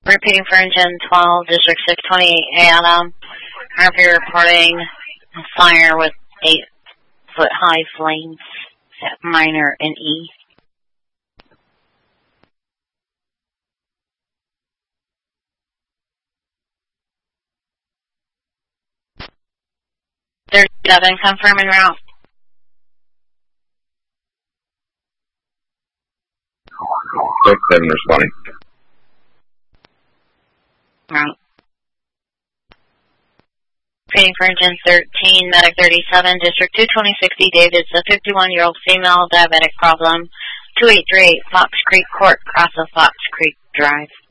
Repeating for engine 12, District 628 Adam. RP reporting a fire with 8-foot high flames at minor and E. There's 7 confirming route. Six, 7 responding. Route. Repeating for engine 13, Medic 37, District 22060 David's a 51-year-old female, diabetic problem, 2838 Fox Creek Court, cross of Fox Creek Drive.